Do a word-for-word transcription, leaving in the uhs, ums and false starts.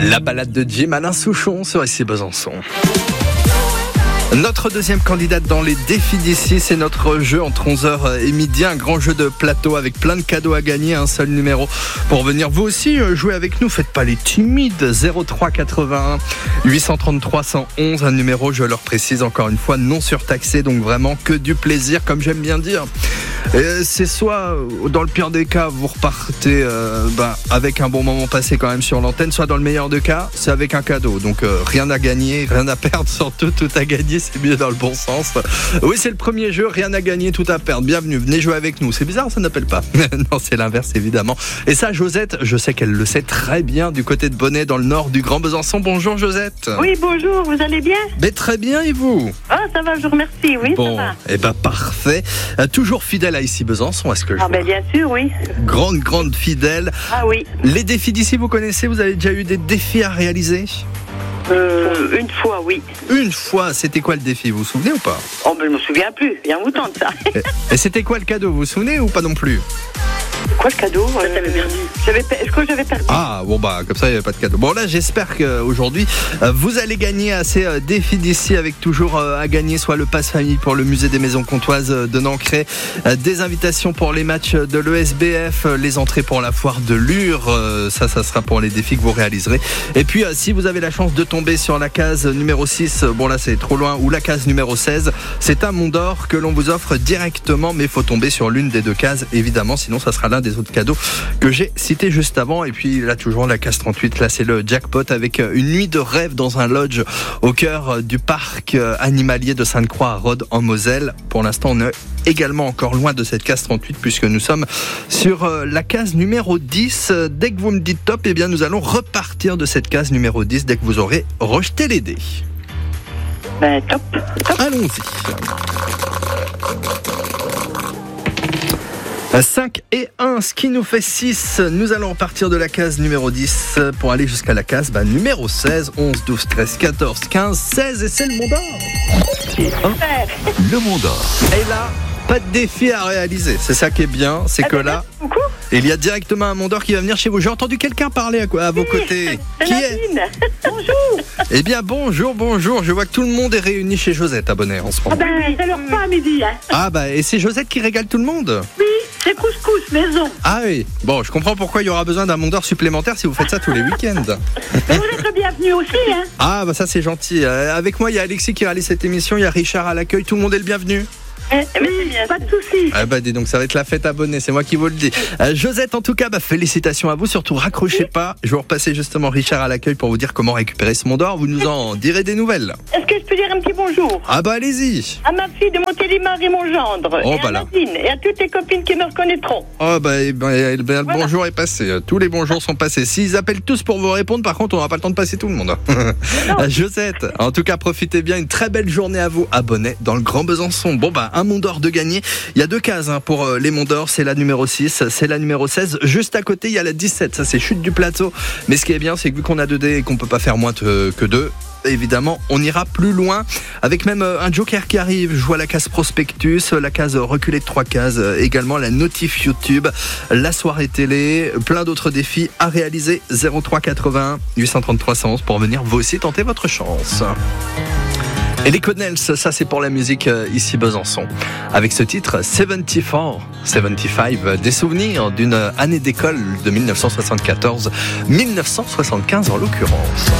La balade de Jim Alain Souchon sur ici Besançon. Notre deuxième candidate dans les défis d'ici, c'est notre jeu entre onze heures et midi, un grand jeu de plateau avec plein de cadeaux à gagner, un seul numéro pour venir vous aussi jouer avec nous. Faites pas les timides. Zéro trois quatre-vingt-un huit cent trente-trois cent onze, un numéro, je leur précise encore une fois, non surtaxé, donc vraiment que du plaisir, comme j'aime bien dire. Et c'est soit, dans le pire des cas, vous repartez euh, bah, avec un bon moment passé quand même sur l'antenne, soit dans le meilleur des cas, c'est avec un cadeau. Donc euh, rien à gagner, rien à perdre, surtout tout à gagner, c'est mieux dans le bon sens. Oui, c'est le premier jeu, rien à gagner, tout à perdre. Bienvenue, venez jouer avec nous. C'est bizarre, ça n'appelle pas. Non, c'est l'inverse évidemment. Et ça, Josette, je sais qu'elle le sait très bien, du côté de Bonnet, dans le nord du Grand Besançon. Bonjour Josette. Oui, bonjour, vous allez bien? Mais très bien, et vous? Ah, ça va, je vous remercie, oui, bon, ça va. Eh ben parfait. Euh, toujours fidèle à ici Besançon, est-ce que je Ah vois? ben bien sûr, oui. Grande, grande fidèle. Ah oui. Les défis d'ici, vous connaissez? Vous avez déjà eu des défis à réaliser? Euh, une fois, oui. Une fois, c'était quoi le défi? Vous vous souvenez ou pas? Oh ben je me souviens plus, il y a un mouton de ça. Et c'était quoi le cadeau? Vous vous souvenez ou pas non plus? Quoi le cadeau? euh, J'avais perdu. J'avais per... Est-ce que j'avais perdu? Ah bon bah comme ça il n'y avait pas de cadeau. Bon là j'espère qu'aujourd'hui euh, vous allez gagner à ces euh, défis d'ici, avec toujours euh, à gagner soit le pass famille pour le musée des maisons comtoises de Nancré, euh, des invitations pour les matchs de l'E S B F, euh, les entrées pour la foire de Lure, euh, ça ça sera pour les défis que vous réaliserez. Et puis euh, si vous avez la chance de tomber sur la case numéro six, euh, bon là c'est trop loin, ou la case numéro seize, c'est un Mont d'Or que l'on vous offre directement, mais il faut tomber sur l'une des deux cases évidemment, sinon ça sera l'un des autres cadeaux que j'ai cité juste avant. Et puis là toujours la case trente-huit, là c'est le jackpot avec une nuit de rêve dans un lodge au cœur du parc animalier de Sainte-Croix à Rhodes en Moselle. Pour l'instant on est également encore loin de cette case trente-huit puisque nous sommes sur la case numéro dix. Dès que vous me dites top, eh bien nous allons repartir de cette case numéro dix dès que vous aurez rejeté les dés. Ben top, top. Allons-y. cinq et un, ce qui nous fait six. Nous allons partir de la case numéro dix pour aller jusqu'à la case bah, numéro seize, onze, douze, treize, quatorze, quinze, seize, et c'est le Mont d'Or. Hein, le Mont d'Or. Et là, pas de défi à réaliser. C'est ça qui est bien, c'est ah, que là, beaucoup. Il y a directement un Mont d'Or qui va venir chez vous. J'ai entendu quelqu'un parler à, quoi, à vos oui, côtés. Qui est Bonjour. Eh bien bonjour, bonjour. Je vois que tout le monde est réuni chez Josette à Bonnet en ce moment. Ah ben, c'est leur pas à midi. Hein. Ah bah, et c'est Josette qui régale tout le monde? Oui. C'est couscous maison. Ah oui, bon, je comprends pourquoi il y aura besoin d'un Mont d'Or supplémentaire si vous faites ça tous les week-ends. Mais vous êtes le bienvenu aussi, hein. Ah bah ça c'est gentil. Euh, avec moi il y a Alexis qui réalise cette émission, il y a Richard à l'accueil, tout le monde est le bienvenu. Eh, oui, bien, pas de soucis. Ah bah dis donc, ça va être la fête à Bonnet, c'est moi qui vous le dis. Euh, Josette, en tout cas, bah, félicitations à vous, surtout raccrochez oui. pas. Je vais vous repasser justement Richard à l'accueil pour vous dire comment récupérer ce Mont d'Or. Vous nous en direz des nouvelles. Est-ce que je peux dire un petit bonjour? Ah bah allez-y. À ma fille de Montélimar et mon gendre, oh, et bah à là. Nadine, et à toutes les copines qui me reconnaîtront. Oh bah, eh ben, eh ben, le voilà. Bonjour est passé, tous les bonjours sont passés. S'ils appellent tous pour vous répondre, par contre on n'aura pas le temps de passer tout le monde. Josette, en tout cas profitez bien, une très belle journée à vous à Bonnet dans le Grand Besançon. Bon bah un Mont d'Or de gagner. Il y a deux cases hein, pour euh, les Monts d'Or, c'est la numéro six, c'est la numéro seize. Juste à côté, il y a la dix-sept, ça c'est Chute du Plateau. Mais ce qui est bien, c'est que vu qu'on a deux dés et qu'on peut pas faire moins te, que deux, évidemment, on ira plus loin avec même euh, un joker qui arrive. Je vois la case prospectus, la case reculée de trois cases, euh, également la notif YouTube, la soirée télé, plein d'autres défis à réaliser. Zéro trois quatre-vingt-un huit cent trente-trois cent onze pour venir vous aussi tenter votre chance. Et les Connells, ça c'est pour la musique euh, ici Besançon. Avec ce titre, soixante-quatre, soixante-quinze, des souvenirs d'une année d'école de mille neuf cent soixante-quatorze, mille neuf cent soixante-quinze en l'occurrence.